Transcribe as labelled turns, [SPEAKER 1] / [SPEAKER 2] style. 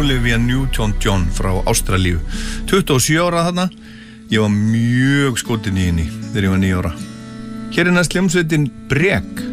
[SPEAKER 1] Olivia Newton-John frá Ástralíu. 27 ára þarna. Ég var mjög skotin í henni þegar ég var 9 ára. Hér er næst hljómsveitin Brek.